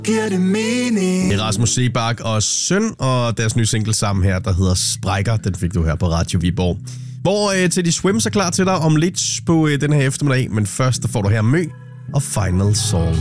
Giver det mening? Det er Rasmus Seebach og Søn, og deres nye single sammen her, der hedder Sprækker. Den fik du her på Radio Viborg. Hvor Teddy Swims er klar til dig om lidt på den her eftermiddag, men først får du her Mø og Final Song.